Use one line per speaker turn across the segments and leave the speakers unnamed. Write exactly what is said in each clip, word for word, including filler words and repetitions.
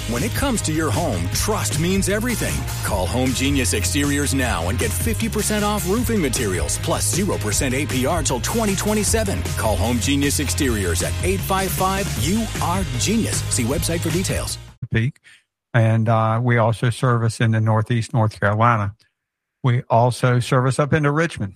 When it comes to your home, trust means everything. Call Home Genius Exteriors now and get fifty percent off roofing materials plus zero percent A P R till twenty twenty-seven. Call Home Genius Exteriors at eight five five U R Genius. See website for details.
Peak. And uh, we also service in the Northeast North Carolina. We also service up into Richmond.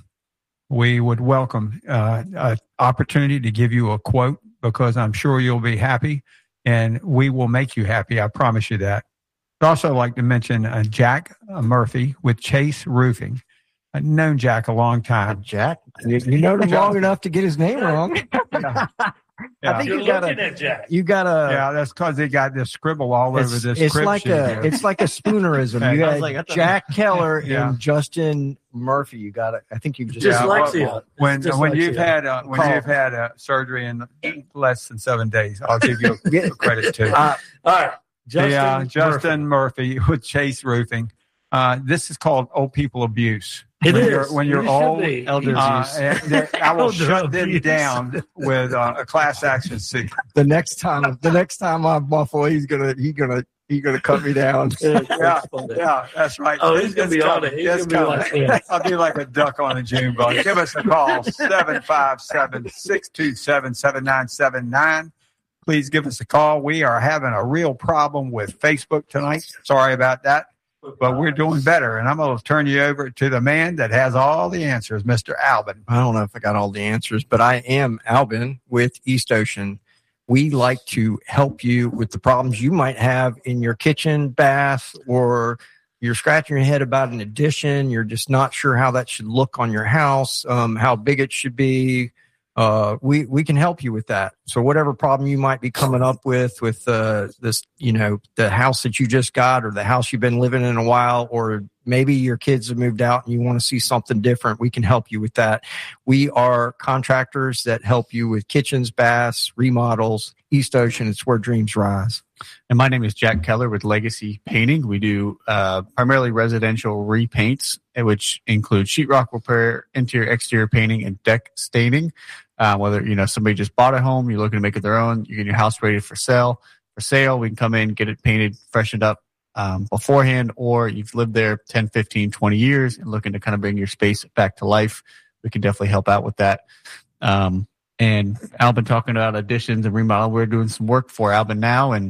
We would welcome uh, an opportunity to give you a quote because I'm sure you'll be happy. And we will make you happy. I promise you that. I'd also like to mention uh, Jack uh, Murphy with Chase Roofing. I've known Jack a long time.
Jack, you, you know him long enough to get his name wrong.
Yeah.
Yeah.
I think
You're
you got
looking at Jack.
You got a.
Yeah, that's because they got this scribble all over this.
It's
crib
like
sheet
a.
here.
It's like a spoonerism. You
I
got
was like, I thought-
Jack Keller
Yeah.
and Justin Murphy. You got it. I think you just.
Just
Yeah,
like
well,
Dyslexia.
when
It's
when
dyslexia.
you've had a, when
Call.
you've had a surgery in less than seven days, I'll give you a, a credit too.
Uh,
All right. Justin,
the, uh,
Murphy.
Justin Murphy. with Chase Roofing. Uh, this is called old people abuse.
It
when
is.
You're, when you're
It should
old,
be.
elder
uh,
abuse.
and they- I will
Elder
shut them
abuse.
down with uh, a class action suit.
the next time, the next time I buffalo, he's gonna, he gonna, he gonna cut me down.
Yeah, yeah, that's right.
Oh, he's gonna
It's
be on
coming.
it. He's
It's
gonna be
coming.
like, yeah.
I'll be like a duck on a June bug. Give us a call, seven five seven, six two seven, seven nine seven nine. Please give us a call. We are having a real problem with Facebook tonight. Sorry about that, but we're doing better. And I'm going to turn you over to the man that has all the answers, Mister Albin.
I don't know if I got all the answers, but I am Albin with East Ocean. We like to help you with the problems you might have in your kitchen, bath, or you're scratching your head about an addition. You're just not sure how that should look on your house, um, how big it should be. Uh, we, we can help you with that. So whatever problem you might be coming up with, with, uh, this, you know, the house that you just got or the house you've been living in a while, or maybe your kids have moved out and you want to see something different, we can help you with that. We are contractors that help you with kitchens, baths, remodels. East Ocean, it's where dreams rise.
And my name is Jack Keller with Legacy Painting. We do uh, primarily residential repaints, which include sheetrock repair, interior, exterior painting, and deck staining. Uh, whether you know somebody just bought a home, you're looking to make it their own, you're getting your house ready for sale. For sale, we can come in, get it painted, freshened up um, beforehand, or you've lived there ten, fifteen, twenty years and looking to kind of bring your space back to life. We can definitely help out with that. Um, and Albin talking about additions and remodel, we're doing some work for Albin now, and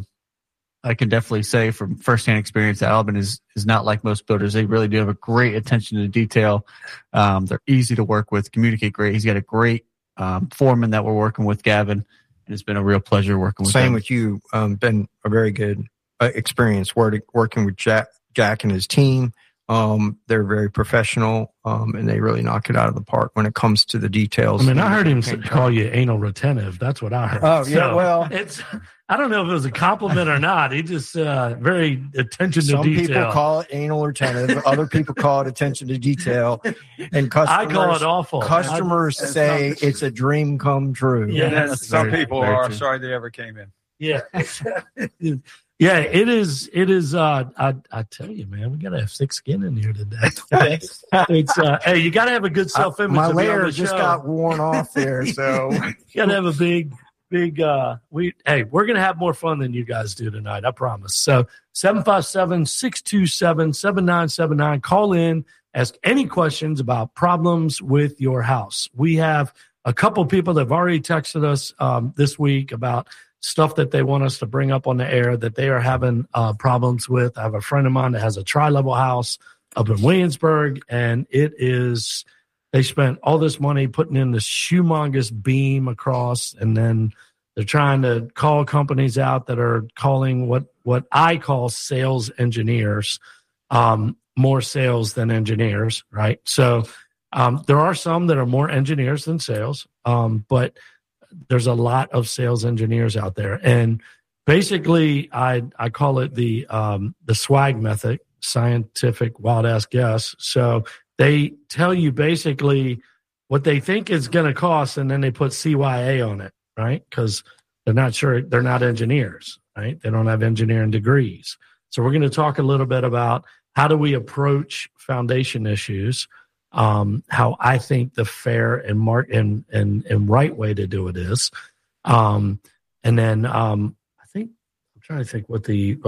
I can definitely say from firsthand experience that Albin is is not like most builders. They really do have a great attention to detail. Um, they're easy to work with, communicate great. He's got a great um, foreman that we're working with, Gavin, and it's been a real pleasure working with him.
Same with you. Um, been a very good uh, experience working working with Jack, Jack and his team. Um, they're very professional, um, and they really knock it out of the park when it comes to the details.
I mean, I heard him call you anal retentive. That's what I heard.
Oh, yeah, well-
it's. I don't know if it was a compliment or not. He just uh, very attention to
Some
detail.
people call it anal retentive. Other people call it attention to detail. And customers,
I call it awful.
Customers
I-
say it's a dream come true.
Yeah.
And
that's
some
very-
people
very
are
true.
sorry they ever came in.
Yeah. Yeah, it is. It is. Uh, I I tell you, man, we gotta have thick skin in here today. It's uh, hey, you gotta have a good self image.
My
to be on
layer
the
just
show.
got worn off there, so
You gotta have a big, big. Uh, we hey, we're gonna have more fun than you guys do tonight. I promise. So seven five seven, six two seven, seven nine seven nine. Call in. Ask any questions about problems with your house. We have a couple people that have already texted us um, this week about stuff that they want us to bring up on the air that they are having uh, problems with. I have a friend of mine that has a tri-level house up in Williamsburg, and it is, they spent all this money putting in this humongous beam across, and then they're trying to call companies out that are calling what, what I call sales engineers, um, more sales than engineers, right? So um, there are some that are more engineers than sales, um, but there's a lot of sales engineers out there. And basically, I I call it the um, the SWAG method, scientific wild ass guess. So they tell you basically what they think is going to cost, and then they put C Y A on it, right? Because they're not sure, they're not engineers, right? They don't have engineering degrees. So we're going to talk a little bit about how do we approach foundation issues, um, how I think the fair and mark and, and, and right way to do it is. Um, and then um, I think, I'm trying to think what the,